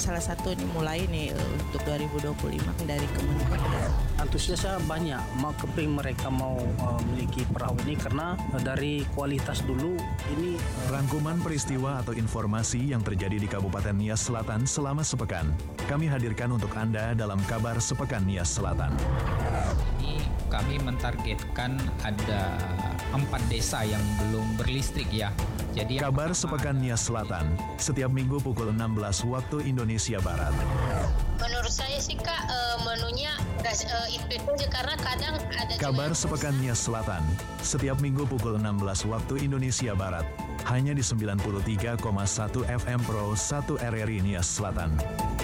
salah satu nih mulai nih untuk 2025 dari Kementerian. Antusiasnya banyak, keping mereka mau memiliki perahu ini karena dari kualitas dulu ini. Rangkuman peristiwa atau informasi yang terjadi di Kabupaten Nias Selatan selama sepekan kami hadirkan untuk Anda dalam Kabar Sepekan Nias Selatan. Ini kami mentargetkan ada 4 desa yang belum berlistrik ya. Jadi Kabar Sepekan Nias Selatan setiap minggu pukul 16 waktu Indonesia Barat. Menurut saya sih Kak, menunya itu aja karena kadang ada. Kabar Sepekan Nias Selatan setiap minggu pukul 16 waktu Indonesia Barat hanya di 93,1 FM Pro 1 RRI Nias Selatan.